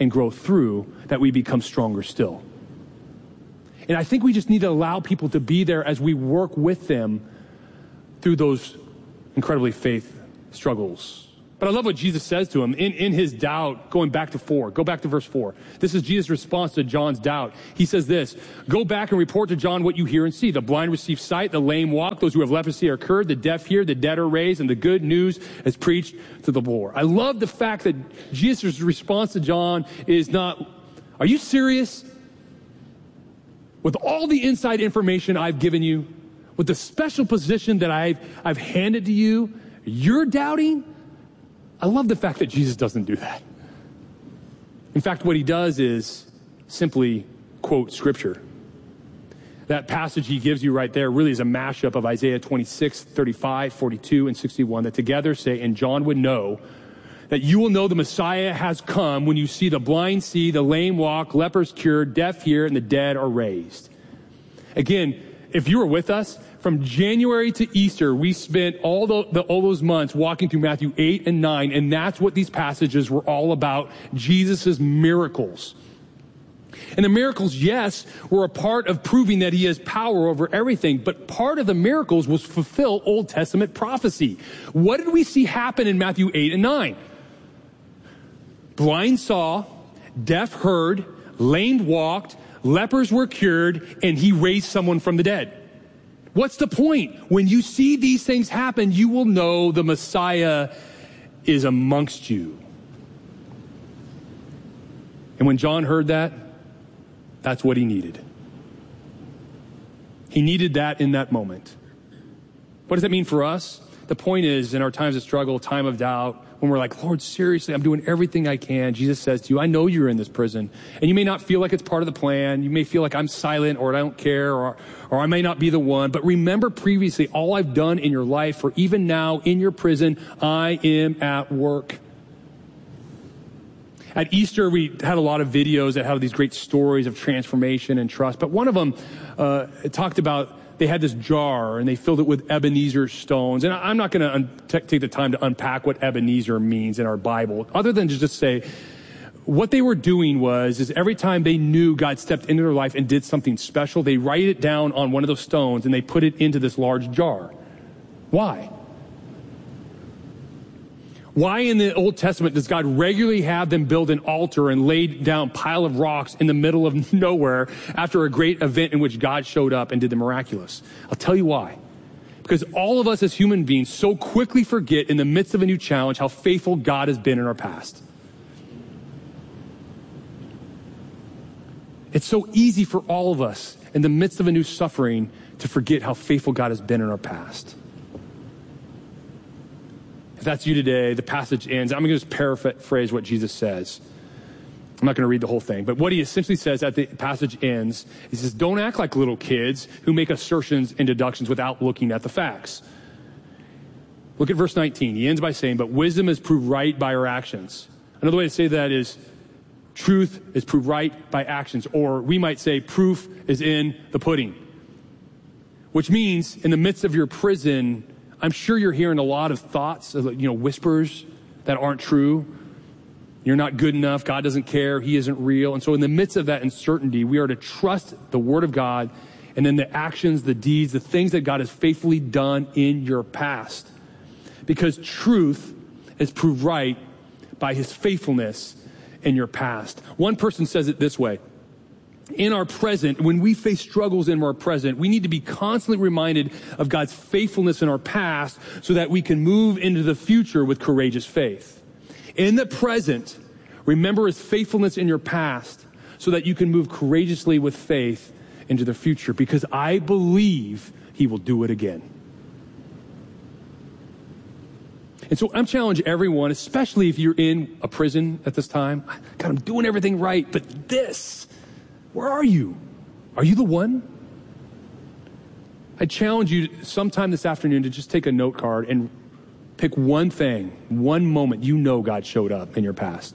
and grow through, that we become stronger still. And I think we just need to allow people to be there as we work with them through those incredibly faith struggles. But I love what Jesus says to him in, in his doubt, going back to four. Go back to verse four. This is Jesus' response to John's doubt. He says this, go back and report to John what you hear and see. The blind receive sight, the lame walk, those who have leprosy are cured, the deaf hear, the dead are raised, and the good news is preached to the poor. I love the fact that Jesus' response to John is not, are you serious? With all the inside information I've given you, with the special position that I've, I've handed to you, you're doubting? I love the fact that Jesus doesn't do that. In fact, what he does is simply quote scripture. That passage he gives you right there really is a mashup of Isaiah twenty-six, thirty-five, forty-two, and sixty-one that together say, and John would know that you will know the Messiah has come when you see the blind see, the lame walk, lepers cured, deaf hear, and the dead are raised. Again, if you were with us, from January to Easter, we spent all, the, the, all those months walking through Matthew eight and nine, and that's what these passages were all about, Jesus' miracles. And the miracles, yes, were a part of proving that he has power over everything, but part of the miracles was fulfill Old Testament prophecy. What did we see happen in Matthew eight and nine? Blind saw, deaf heard, lame walked, lepers were cured, and he raised someone from the dead. What's the point? When you see these things happen, you will know the Messiah is amongst you. And when John heard that, that's what he needed. He needed that in that moment. What does that mean for us? The point is, in our times of struggle, time of doubt, when we're like, Lord, seriously, I'm doing everything I can. Jesus says to you, I know you're in this prison. And you may not feel like it's part of the plan. You may feel like I'm silent or I don't care or, or I may not be the one. But remember previously, all I've done in your life, or even now in your prison, I am at work. At Easter, we had a lot of videos that had these great stories of transformation and trust. But one of them uh, talked about they had this jar and they filled it with Ebenezer stones. And I'm not going to un- t- take the time to unpack what Ebenezer means in our Bible, other than to just say what they were doing was, is every time they knew God stepped into their life and did something special, they write it down on one of those stones and they put it into this large jar. Why? Why in the Old Testament does God regularly have them build an altar and lay down a pile of rocks in the middle of nowhere after a great event in which God showed up and did the miraculous? I'll tell you why. Because all of us as human beings so quickly forget in the midst of a new challenge how faithful God has been in our past. It's so easy for all of us in the midst of a new suffering to forget how faithful God has been in our past. If that's you today, the passage ends. I'm going to just paraphrase what Jesus says. I'm not going to read the whole thing, but what he essentially says at the passage ends, he says, don't act like little kids who make assertions and deductions without looking at the facts. Look at verse nineteen. He ends by saying, but wisdom is proved right by our actions. Another way to say that is truth is proved right by actions, or we might say proof is in the pudding, which means in the midst of your prison, I'm sure you're hearing a lot of thoughts, you know, whispers that aren't true. You're not good enough. God doesn't care. He isn't real. And so in the midst of that uncertainty, we are to trust the word of God and then the actions, the deeds, the things that God has faithfully done in your past. Because truth is proved right by his faithfulness in your past. One person says it this way. In our present, when we face struggles in our present, we need to be constantly reminded of God's faithfulness in our past so that we can move into the future with courageous faith. In the present, remember his faithfulness in your past so that you can move courageously with faith into the future, because I believe he will do it again. And so I'm challenging everyone, especially if you're in a prison at this time. God, I'm doing everything right, but this... where are you? Are you the one? I challenge you sometime this afternoon to just take a note card and pick one thing, one moment you know God showed up in your past.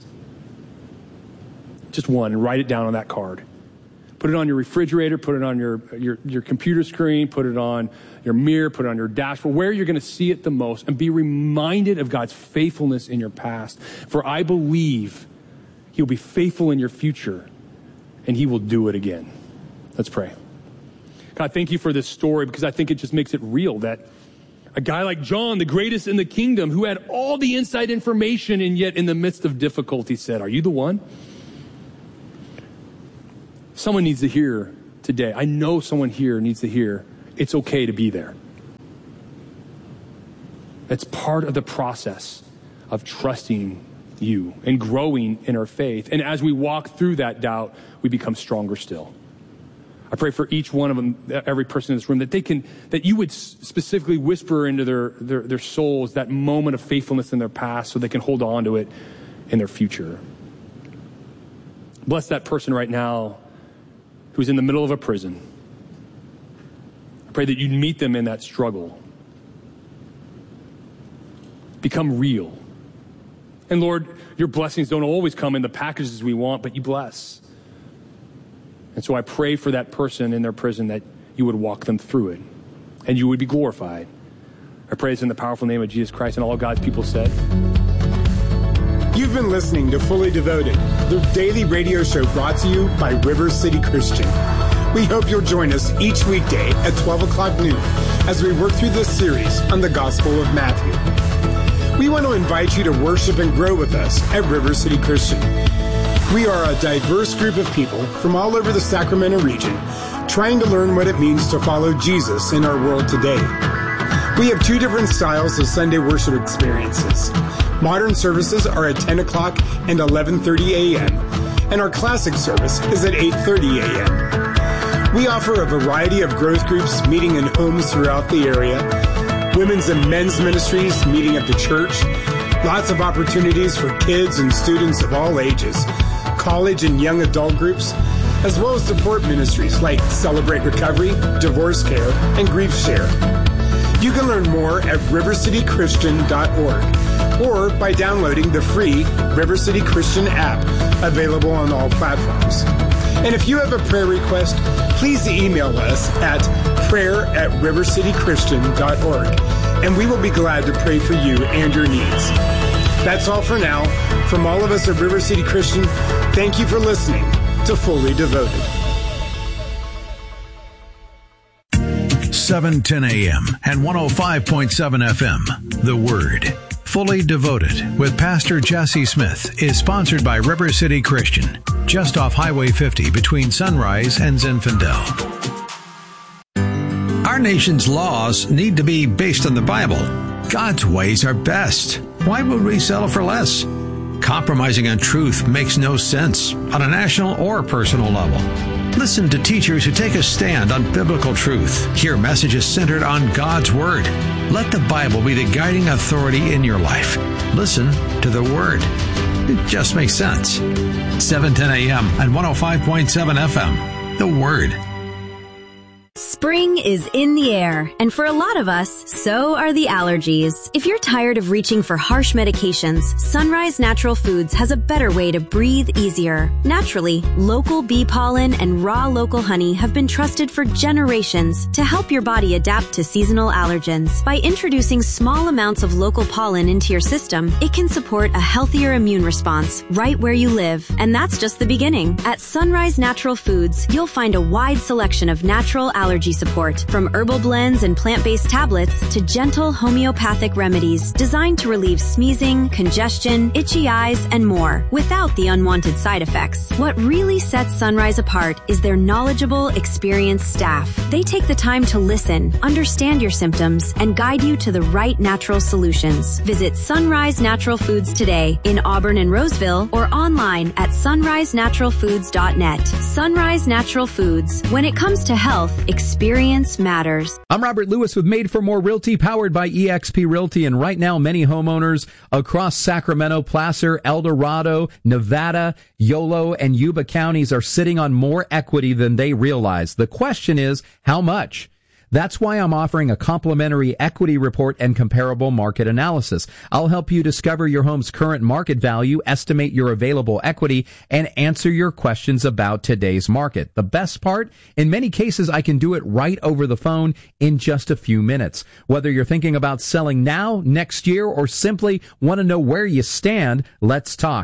Just one, and write it down on that card. Put it on your refrigerator, put it on your, your, your computer screen, put it on your mirror, put it on your dashboard, where you're going to see it the most, and be reminded of God's faithfulness in your past. For I believe He will be faithful in your future, and he will do it again. Let's pray. God, thank you for this story, because I think it just makes it real that a guy like John, the greatest in the kingdom, who had all the inside information and yet in the midst of difficulty said, are you the one? Someone needs to hear today. I know someone here needs to hear it's okay to be there. It's part of the process of trusting you and growing in our faith. And as we walk through that doubt, we become stronger still. I pray for each one of them, every person in this room, that they can, that you would specifically whisper into their, their, their souls that moment of faithfulness in their past so they can hold on to it in their future. Bless that person right now who's in the middle of a prison. I pray that you'd meet them in that struggle. Become real. And Lord, your blessings don't always come in the packages we want, but you bless. And so I pray for that person in their prison that you would walk them through it and you would be glorified. I pray this in the powerful name of Jesus Christ, and all God's people said. You've been listening to Fully Devoted, the daily radio show brought to you by River City Christian. We hope you'll join us each weekday at twelve o'clock noon as we work through this series on the Gospel of Matthew. We want to invite you to worship and grow with us at River City Christian. We are a diverse group of people from all over the Sacramento region trying to learn what it means to follow Jesus in our world today. We have two different styles of Sunday worship experiences. Modern services are at ten o'clock and eleven thirty a.m., and our classic service is at eight thirty a.m. We offer a variety of growth groups meeting in homes throughout the area, women's and men's ministries meeting at the church, lots of opportunities for kids and students of all ages, college and young adult groups, as well as support ministries like Celebrate Recovery, Divorce Care, and Grief Share. You can learn more at river city christian dot org or by downloading the free River City Christian app available on all platforms. And if you have a prayer request, please email us at prayer at river city christian dot org, and we will be glad to pray for you and your needs. That's all for now. From all of us at River City Christian, thank you for listening to Fully Devoted. seven ten a.m. and one oh five point seven F M. The Word. Fully Devoted with Pastor Jesse Smith is sponsored by River City Christian, just off Highway fifty between Sunrise and Zinfandel. Our nation's laws need to be based on the Bible. God's ways are best. Why would we settle for less? Compromising on truth makes no sense on a national or personal level. Listen to teachers who take a stand on biblical truth. Hear messages centered on God's Word. Let the Bible be the guiding authority in your life. Listen to the Word. It just makes sense. seven ten a.m. and one oh five point seven F M. The Word. Spring is in the air, and for a lot of us, so are the allergies. If you're tired of reaching for harsh medications, Sunrise Natural Foods has a better way to breathe easier. Naturally, local bee pollen and raw local honey have been trusted for generations to help your body adapt to seasonal allergens. By introducing small amounts of local pollen into your system, it can support a healthier immune response right where you live. And that's just the beginning. At Sunrise Natural Foods, you'll find a wide selection of natural allergy Allergy support, from herbal blends and plant-based tablets to gentle homeopathic remedies designed to relieve sneezing, congestion, itchy eyes, and more without the unwanted side effects. What really sets Sunrise apart is their knowledgeable, experienced staff. They take the time to listen, understand your symptoms, and guide you to the right natural solutions. Visit Sunrise Natural Foods today in Auburn and Roseville or online at sunrise natural foods dot net. Sunrise Natural Foods. When it comes to health, experience matters. I'm Robert Lewis with Made for More Realty, powered by E X P Realty. And right now, many homeowners across Sacramento, Placer, El Dorado, Nevada, Yolo, and Yuba counties are sitting on more equity than they realize. The question is, how much? That's why I'm offering a complimentary equity report and comparable market analysis. I'll help you discover your home's current market value, estimate your available equity, and answer your questions about today's market. The best part, in many cases, I can do it right over the phone in just a few minutes. Whether you're thinking about selling now, next year, or simply want to know where you stand, let's talk.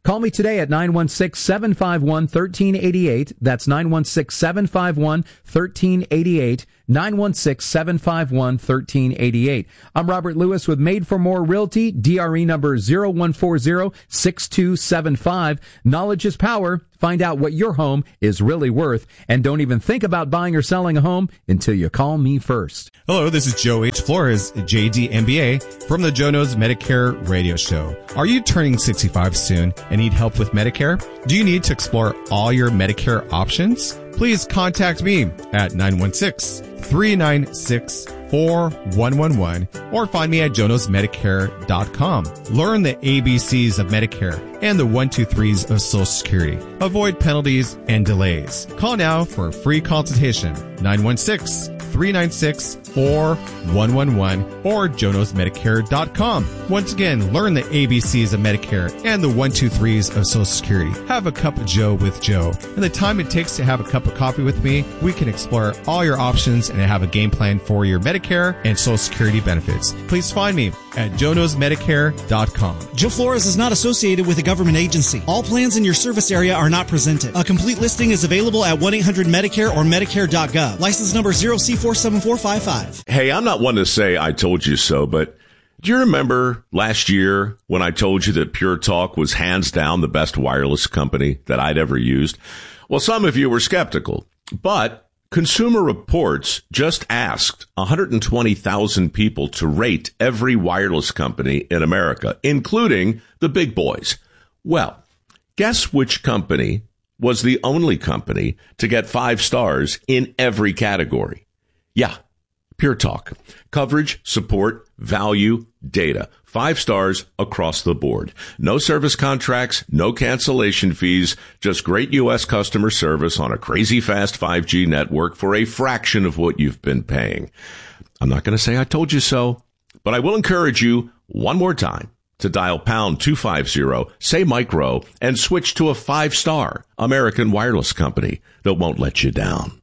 Call me today at nine one six, seven five one, one three eight eight. That's nine one six, seven five one, one three eight eight. nine one six, seven five one, one three eight eight. I'm Robert Lewis with Made for More Realty, D R E number zero one four zero, six two seven five. Knowledge is power. Find out what your home is really worth. And don't even think about buying or selling a home until you call me first. Hello, this is Joe H. Flores, J D M B A, from the Jono's Medicare radio show. Are you turning sixty-five soon and need help with Medicare? Do you need to explore all your Medicare options? Please contact me at nine one six, three nine six, four one one one or find me at jonas medicare dot com. Learn the A B Cs of Medicare and the one two threes of Social Security. Avoid penalties and delays. Call now for a free consultation. nine one six, three nine six, four one one one or jonas medicare dot com. Once again, learn the A B Cs of Medicare and the one two threes of Social Security. Have a cup of Joe with Joe. In the time it takes to have a cup of coffee with me, we can explore all your options and have a game plan for your Medicare and Social Security benefits. Please find me at jonas medicare dot com. Joe Flores is not associated with a government agency. All plans in your service area are not presented. A complete listing is available at one eight hundred Medicare or medicare dot gov. License number zero C four seven four five five. Hey, I'm not one to say I told you so, but do you remember last year when I told you that Pure Talk was hands down the best wireless company that I'd ever used? Well, some of you were skeptical, but Consumer Reports just asked one hundred twenty thousand people to rate every wireless company in America, including the big boys. Well, guess which company was the only company to get five stars in every category? Yeah, Pure Talk. Coverage, support, value, data. Five stars across the board. No service contracts, no cancellation fees, just great U S customer service on a crazy fast five G network for a fraction of what you've been paying. I'm not going to say I told you so, but I will encourage you one more time to dial pound two fifty, say micro, and switch to a five-star American wireless company that won't let you down.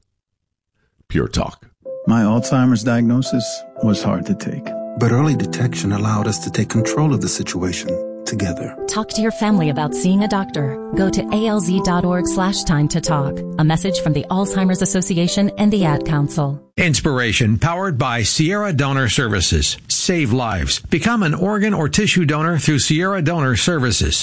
Pure Talk. My Alzheimer's diagnosis was hard to take, but early detection allowed us to take control of the situation together. Talk to your family about seeing a doctor. Go to alz.org slash time to talk. A message from the Alzheimer's Association and the Ad Council. Inspiration powered by Sierra Donor Services. Save lives. Become an organ or tissue donor through Sierra Donor Services.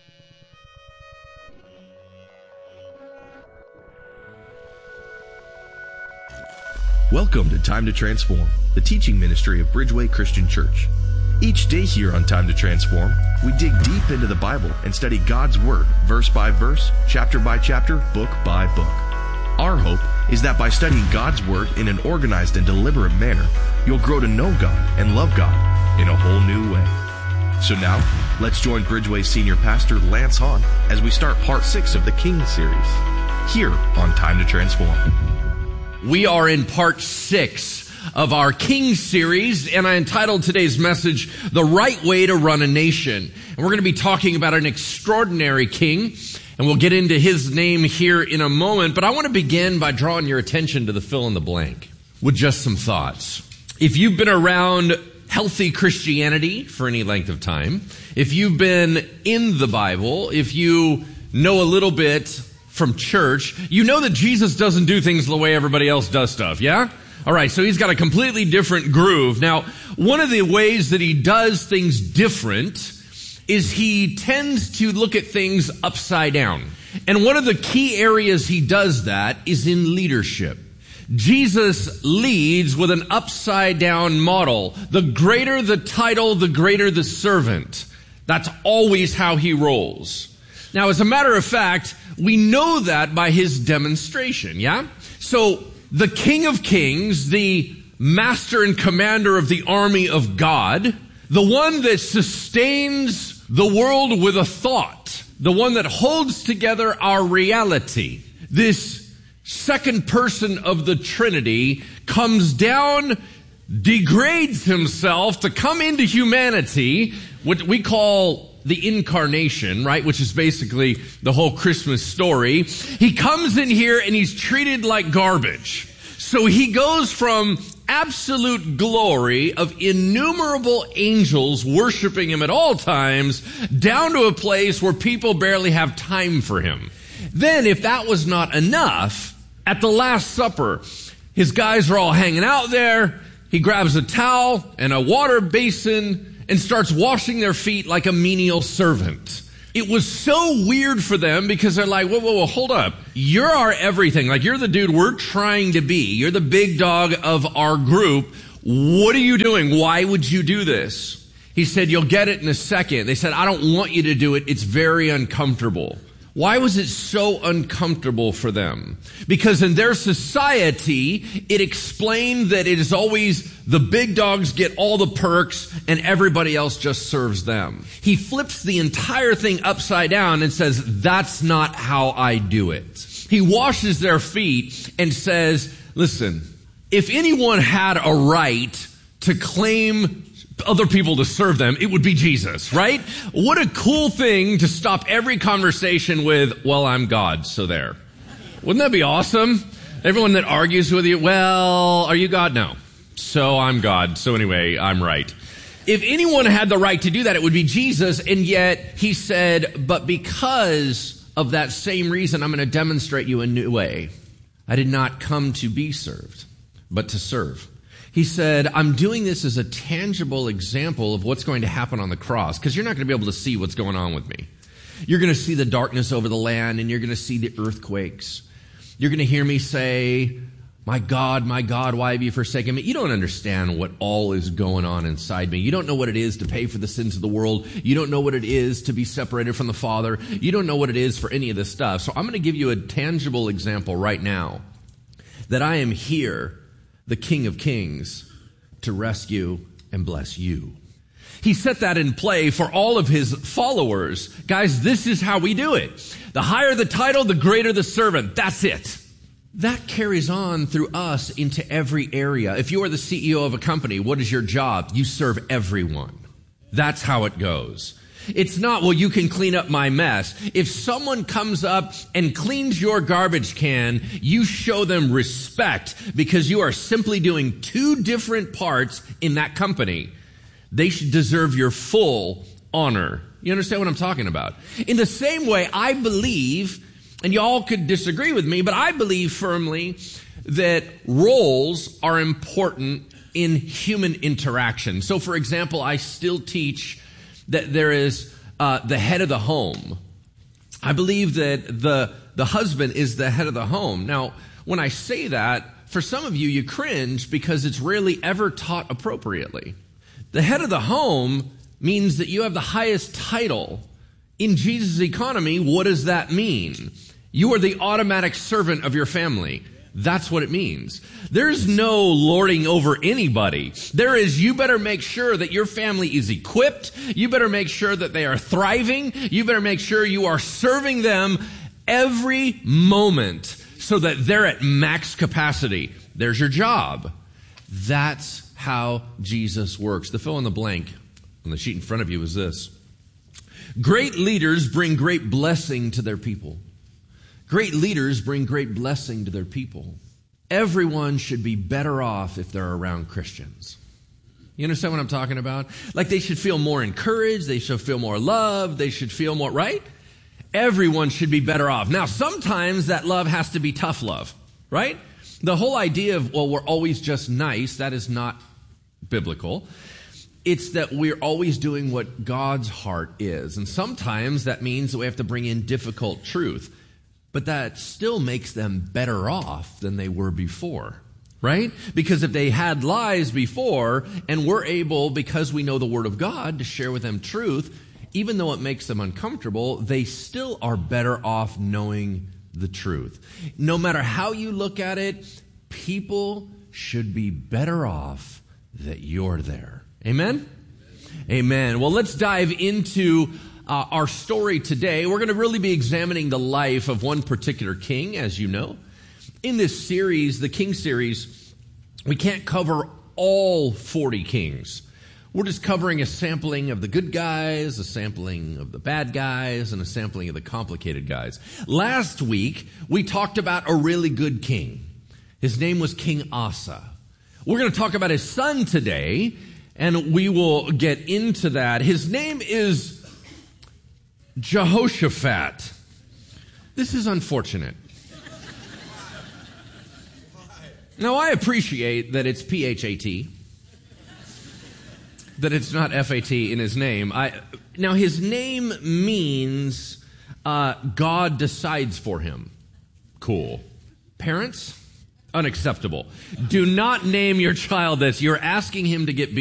Welcome to Time to Transform, the teaching ministry of Bridgeway Christian Church. Each day here on Time to Transform, we dig deep into the Bible and study God's Word, verse by verse, chapter by chapter, book by book. Our hope is that by studying God's Word in an organized and deliberate manner, you'll grow to know God and love God in a whole new way. So now, let's join Bridgeway Senior Pastor Lance Hahn as we start part six of the King series, here on Time to Transform. We are in part six of our King series, and I entitled today's message, The Right Way to Run a Nation. And we're going to be talking about an extraordinary king, and we'll get into his name here in a moment. But I want to begin by drawing your attention to the fill in the blank with just some thoughts. If you've been around healthy Christianity for any length of time, if you've been in the Bible, if you know a little bit from church, you know that Jesus doesn't do things the way everybody else does stuff, yeah? All right, so he's got a completely different groove. Now, one of the ways that he does things different is he tends to look at things upside down. And one of the key areas he does that is in leadership. Jesus leads with an upside down model. The greater the title, the greater the servant. That's always how he rolls. Now, as a matter of fact, we know that by his demonstration, yeah? So, the King of Kings, the master and commander of the army of God, the one that sustains the world with a thought, the one that holds together our reality, this second person of the Trinity comes down, degrades himself to come into humanity, what we call the incarnation, right, which is basically the whole Christmas story. He comes in here and he's treated like garbage. So he goes from absolute glory of innumerable angels worshiping him at all times, down to a place where people barely have time for him. Then, if that was not enough, at the Last Supper, his guys are all hanging out there. He grabs a towel and a water basin and starts washing their feet like a menial servant. It was so weird for them because they're like, whoa, whoa, whoa, hold up. You're our everything. Like, you're the dude we're trying to be. You're the big dog of our group. What are you doing? Why would you do this? He said, you'll get it in a second. They said, I don't want you to do it. It's very uncomfortable. Why was it so uncomfortable for them? Because in their society, it explained that it is always the big dogs get all the perks and everybody else just serves them. He flips the entire thing upside down and says, that's not how I do it. He washes their feet and says, listen, if anyone had a right to claim other people to serve them, it would be Jesus, right? What a cool thing to stop every conversation with, well, I'm God, so there. Wouldn't that be awesome? Everyone that argues with you, well, are you God? No. So I'm God. So anyway, I'm right. If anyone had the right to do that, it would be Jesus. And yet he said, but because of that same reason, I'm going to demonstrate you a new way. I did not come to be served, but to serve. He said, I'm doing this as a tangible example of what's going to happen on the cross, because you're not going to be able to see what's going on with me. You're going to see the darkness over the land, and you're going to see the earthquakes. You're going to hear me say, my God, my God, why have you forsaken me? You don't understand what all is going on inside me. You don't know what it is to pay for the sins of the world. You don't know what it is to be separated from the Father. You don't know what it is for any of this stuff. So I'm going to give you a tangible example right now that I am here, the King of Kings, to rescue and bless you. He set that in play for all of his followers. Guys, this is how we do it. The higher the title, the greater the servant. That's it. That carries on through us into every area. If you are the C E O of a company, what is your job? You serve everyone. That's how it goes. It's not, well, you can clean up my mess. If someone comes up and cleans your garbage can, you show them respect because you are simply doing two different parts in that company. They should deserve your full honor. You understand what I'm talking about? In the same way, I believe, and y'all could disagree with me, but I believe firmly that roles are important in human interaction. So, for example, I still teach that there is uh, the head of the home. I believe that the the husband is the head of the home. Now, when I say that, for some of you, you cringe because it's rarely ever taught appropriately. The head of the home means that you have the highest title. In Jesus' economy, what does that mean? You are the automatic servant of your family. That's what it means. There's no lording over anybody. There is, you better make sure that your family is equipped. You better make sure that they are thriving. You better make sure you are serving them every moment so that they're at max capacity. There's your job. That's how Jesus works. The fill in the blank on the sheet in front of you is this. Great leaders bring great blessing to their people. Great leaders bring great blessing to their people. Everyone should be better off if they're around Christians. You understand what I'm talking about? Like, they should feel more encouraged. They should feel more loved. They should feel more, right? Everyone should be better off. Now, sometimes that love has to be tough love, right? The whole idea of, well, we're always just nice, that is not biblical. It's that we're always doing what God's heart is. And sometimes that means that we have to bring in difficult truth. But that still makes them better off than they were before, right? Because if they had lies before and we're able, because we know the Word of God, to share with them truth, even though it makes them uncomfortable, they still are better off knowing the truth. No matter how you look at it, people should be better off that you're there. Amen? Amen. Well, let's dive into Uh, our story today. We're going to really be examining the life of one particular king, as you know. In this series, the King series, we can't cover all forty kings. We're just covering a sampling of the good guys, a sampling of the bad guys, and a sampling of the complicated guys. Last week, we talked about a really good king. His name was King Asa. We're going to talk about his son today, and we will get into that. His name is Jehoshaphat. This is unfortunate. Now, I appreciate that it's P H A T, that it's not F A T in his name. I, now, his name means uh, God decides for him. Cool. Parents? Unacceptable. Do not name your child this. You're asking him to get beat.